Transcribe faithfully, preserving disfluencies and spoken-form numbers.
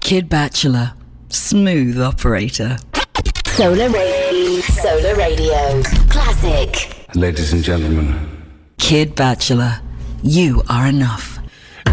Kid Bachelor. Smooth operator. Solar Radio. Solar Radio. Classic. Ladies and gentlemen. Kid Bachelor. You are enough.